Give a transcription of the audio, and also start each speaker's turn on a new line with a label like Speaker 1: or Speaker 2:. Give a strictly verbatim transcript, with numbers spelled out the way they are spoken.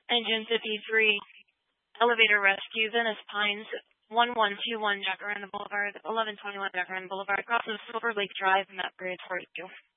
Speaker 1: Engine fifty-three, elevator rescue, Venice Pines, one one two one Jacaranda Boulevard, eleven twenty-one Jacaranda Boulevard, across from Silver Lake Drive, Map Grade forty-two.